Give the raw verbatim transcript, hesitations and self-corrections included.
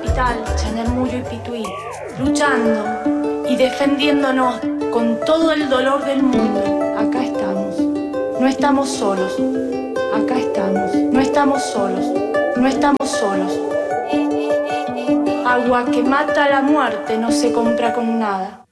hospital, Chañarmullo y Pituí, luchando y defendiéndonos con todo el dolor del mundo. Acá estamos, no estamos solos, acá estamos, no estamos solos, no estamos solos. Agua que mata la muerte no se compra con nada.